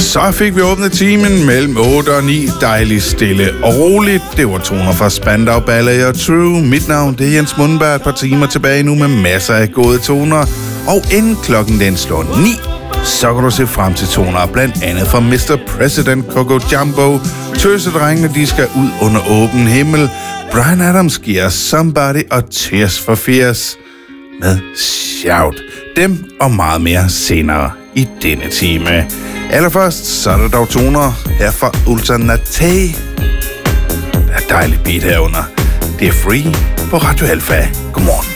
Så fik vi åbnet timen mellem 8 og 9. Dejligt stille og roligt. Det var toner fra Spandau Ballet og True. Mit navn, det er Jens Mundberg. Et par timer tilbage nu med masser af gode toner. Og inden klokken den slår 9, så kan du se frem til toner, blandt andet fra Mr. President, Coco Jumbo. Tøsedrengene, de skal ud under åben himmel. Bryan Adams giver Somebody og Tears for Fears med Shout. Dem og meget mere senere i denne time. Allerførst, så er der dog toner her fra Ultra Naté. Der er dejligt beat herunder. Det er Free på Radio Alpha. Godmorgen.